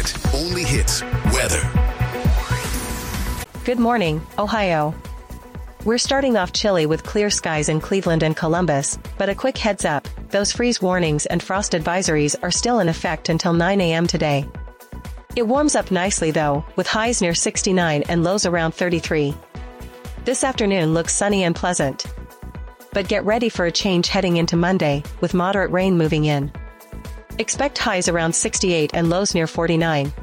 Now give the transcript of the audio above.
It. Only hits. Weather. Good morning, Ohio. We're starting off chilly with clear skies in Cleveland and Columbus, but a quick heads up, those freeze warnings and frost advisories are still in effect until 9 a.m. today. It warms up nicely though, with highs near 69 and lows around 33. This afternoon looks sunny and pleasant. But get ready for a change heading into Monday, with moderate rain moving in. Expect highs around 68 and lows near 49.